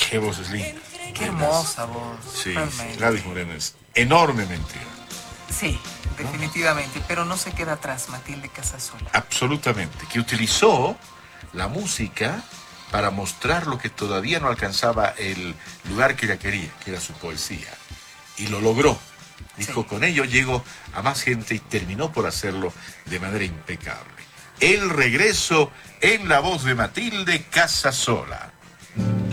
Qué voz es linda. Qué hermosa voz. Sí, realmente. Gladys Moreno es enormemente. Sí, definitivamente, pero no se queda atrás Matilde Casasola. Absolutamente. Que utilizó la música para mostrar lo que todavía no alcanzaba el lugar que ella quería, que era su poesía. Y lo logró. Dijo, Sí. con ello llego a más gente y terminó por hacerlo de manera impecable. El regreso en la voz de Matilde Casasola.